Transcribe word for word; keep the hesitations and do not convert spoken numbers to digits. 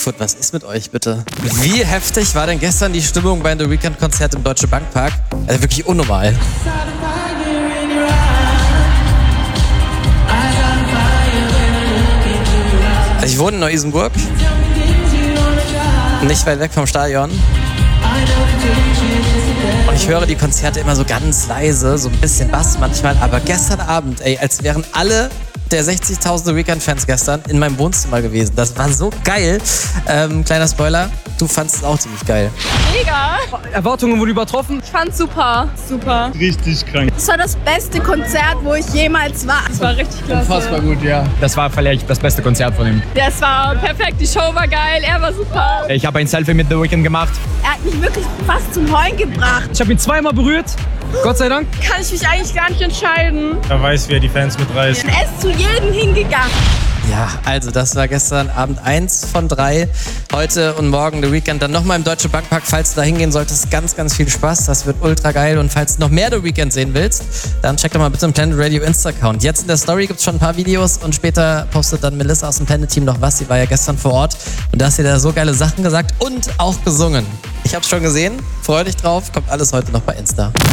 Frankfurt, was ist mit euch bitte? Wie heftig war denn gestern die Stimmung bei The Weeknd-Konzert im Deutsche Bank Park? Also wirklich unnormal. Also ich wohne in Neu-Isenburg, nicht weit weg vom Stadion. Und ich höre die Konzerte immer so ganz leise, so ein bisschen Bass manchmal. Aber gestern Abend, ey, als wären alle der sechzigtausend Weeknd-Fans gestern in meinem Wohnzimmer gewesen. Das war so geil. Ähm, kleiner Spoiler, du fandest es auch ziemlich geil. Mega. Erwartungen wurden übertroffen. Ich fand's super. Super. Richtig krank. Das war das beste Konzert, wo ich jemals war. Das war richtig klasse. Unfassbar gut, ja. Das war vielleicht das beste Konzert von ihm. Das war perfekt. Die Show war geil. Er war super. Ich habe ein Selfie mit The Weeknd gemacht. Er hat mich wirklich fast zum Heulen gebracht. Ich habe ihn zweimal berührt. Gott sei Dank. Kann ich mich eigentlich gar nicht entscheiden. Er weiß, wie er die Fans mitreißt. Er ist zu jedem hingegangen. Ja, also das war gestern Abend eins von drei. Heute und morgen The Weeknd dann nochmal im Deutsche Bank Park. Falls du da hingehen solltest, ganz, ganz viel Spaß. Das wird ultra geil. Und falls du noch mehr The Weeknd sehen willst, dann check doch mal bitte im Planet Radio Insta-Account. Jetzt in der Story gibt es schon ein paar Videos und später postet dann Melissa aus dem Planet-Team noch was. Sie war ja gestern vor Ort und da hast du da so geile Sachen gesagt und auch gesungen. Ich hab's schon gesehen. Freu dich drauf. Kommt alles heute noch bei Insta.